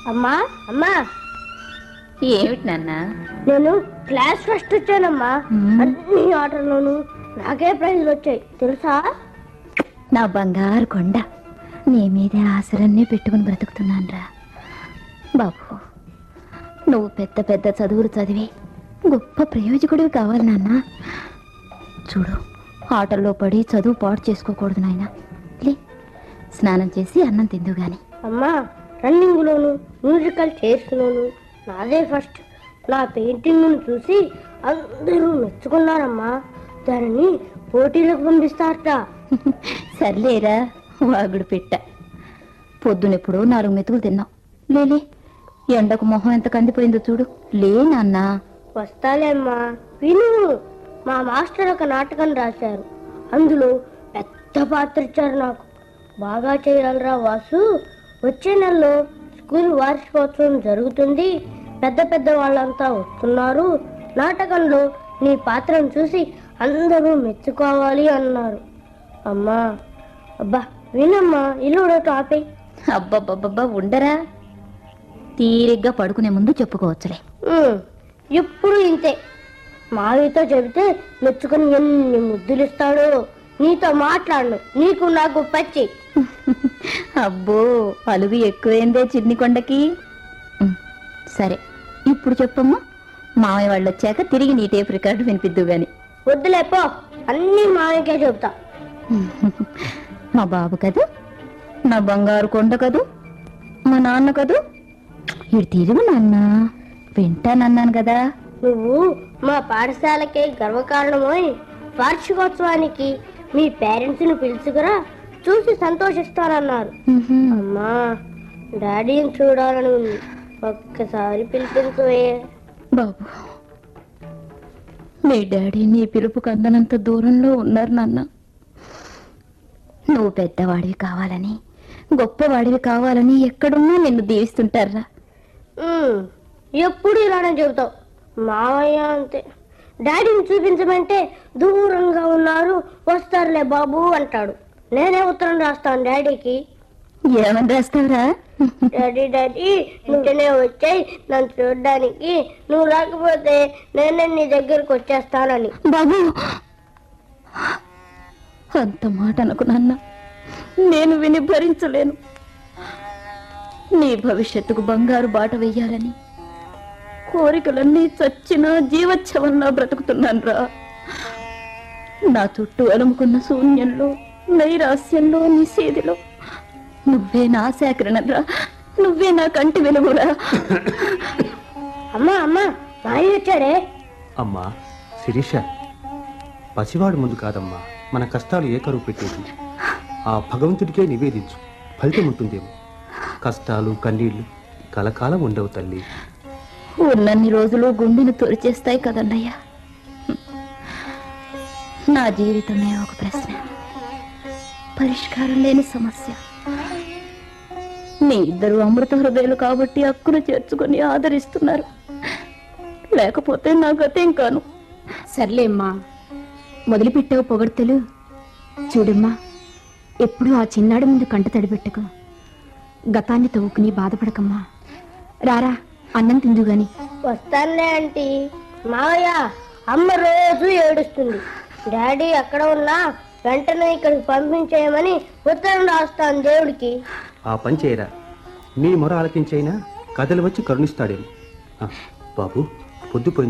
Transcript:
అమ్మా అమ్మా, ఏమిటి నాన్న? నేను క్లాస్ ఫస్ట్ వచ్చానమ్మా. అన్ని ఆటల్లోనూ నాకే ప్రైజ్లు వచ్చాయి తెలుసా? నా బంగారు కొండ, నీ మీదే ఆశలన్నీ పెట్టుకుని బ్రతుకుతున్నానురా బాబు. నువ్వు పెద్ద పెద్ద చదువులు చదివి గొప్ప ప్రయోజకుడివి కావాలి నాన్న. చూడు, ఆటల్లో పడి చదువు పాడు చేసుకోకూడదు నాయన. లే, స్నానం చేసి అన్నం తిందు గాని. అమ్మా, రన్నింగ్లోను మ్యూజికల్ చైర్స్లోను నాదే ఫస్ట్. నా పెయింటింగ్ను చూసి అందరూ మెచ్చుకున్నారమ్మా. దానిని పోటీలకు పంపిస్తారట. సర్లేరా వాగుడు పెట్ట. పొద్దునెప్పుడు 4 మెతుకులు తిన్నావు. లేలే, ఎండకు మొహం ఎంత కందిపోయిందో చూడు. లే నాన్న. వస్తాలే అమ్మా, విను. మా మాస్టర్ ఒక నాటకం రాశారు. అందులో పెద్ద పాత్ర ఇచ్చారు నాకు. బాగా చేయాలరా వాసు. వచ్చే నెలలో స్కూల్ వార్షికోత్సవం జరుగుతుంది. పెద్ద పెద్ద వాళ్ళంతా వస్తున్నారు. నాటకంలో నీ పాత్రను చూసి అందరూ మెచ్చుకోవాలి అన్నారు. అమ్మా, అబ్బా వినమ్మా, ఇల్లు టాపే. అబ్బబ్బబ్బబ్బా, ఉండరా. తీరిగ్గా పడుకునే ముందు చెప్పుకోవచ్చులే. ఎప్పుడు ఇంతే. మావితో చెబితే మెచ్చుకొని ఎన్ని ముద్దులు ఇస్తాడో. నీతో మాట్లాడను, నీకు నాకు పచ్చి. అబ్బో, అలుగు ఎక్కువైందే చిన్ని కొండకి. సరే, ఇప్పుడు చెప్పమ్మా. మామయ్య వాళ్ళు వచ్చాక తిరిగి నీ టేప్ రికార్డు వినిపిద్దు గాని. వద్దులేపో, అన్నీ మామయ్యకే చెబుతా. మా బాబు కదూ, నా బంగారు కొండ కదూ, మా నాన్న కదూ. ఇటు తిరుగు నాన్న, వింటానన్నాను కదా. నువ్వు మా పాఠశాలకే గర్వకారణమోయ్. వార్షికోత్సవానికి మీ పేరెంట్స్ని పిలుచుకురా, చూసి సంతోషిస్తానన్నారు. అమ్మా, డాడీని చూడాలని ఉంది. ఒక్కసారి పిలిపించవే. బాబు, మీ డాడీ నీ పిలుపుకు అందనంత దూరంలో ఉన్నారు నాన్న. నువ్వు పెద్దవాడివి కావాలని, గొప్పవాడివి కావాలని ఎక్కడున్నా నిన్ను దీవిస్తుంటారా. ఎప్పుడు ఇలానే చెబుతావు. మావయ్య అంతే. డాడీని చూపించమంటే దూరంగా ఉన్నారు, వస్తారులే బాబు అంటాడు. నేనే ఉత్తరం రాస్తాను డాడీకి. ఏమని రాస్తావురా? డాడీ డాడీ, నువ్వునే వచ్చాయి నన్ను చూడడానికి. నువ్వు రాకపోతే నేనే నీ దగ్గరకు వచ్చేస్తానని. బాబు, అంత మాట అనుకు నాన్న. నేను విని భరించలేను. నీ భవిష్యత్తుకు బంగారు బాట వెయ్యాలని కోరికలన్నీ చచ్చిన జీవోత్సవంలా బ్రతుకుతున్నాను రా. నా చుట్టూ అలుముకున్న శూన్యంలో, నైరాస్యంలో, నిషేధిలో నువ్వే నా సేకరణరా. నువ్వే నా కంటి వెలుగురా. అమ్మా అమ్మా, మాయ వచ్చాడే. అమ్మా శిరీష, పసివాడు ముందు కాదమ్మా మన కష్టాలు ఏ కరువు పెట్టేది. ఆ భగవంతుడికే నివేదించు, ఫలితం ఉంటుందేమో. కష్టాలు కన్నీళ్లు కలకాలం ఉండవు తల్లి. ఉన్నన్ని రోజులు గుండెను తొలిచేస్తాయి కదన్నయ్యా. నా జీవితమే ఒక ప్రశ్న, పరిష్కారం లేని సమస్య. మీ ఇద్దరు అమృత హృదయాలు కాబట్టి హక్కును చేర్చుకొని ఆదరిస్తున్నారు. లేకపోతే నా గతేం కాను. సర్లేమ్మా, మొదలుపెట్టావు పొగడ్తలు. చూడమ్మా, ఎప్పుడు ఆ చిన్నాడి ముందు కంట తడిపెట్టుకో. గతాన్ని తవ్వుకుని బాధపడకమ్మా. రారా, అన్నం తిందు గాని. వస్తానులే ఆంటీ. మావయ్య, అమ్మ రోజు ఏడుస్తుంది. డాడీ అక్కడ ఉన్నా వెంటనే ఇక్కడికి పంపించేయమని ఉత్తరం రాస్తాను దేవుడికి. ఆ పని చేయరా, నీ మొర ఆలకించైనా కథలు వచ్చి కరుణిస్తాడేమో. బాబు, పొద్దుపోయింది.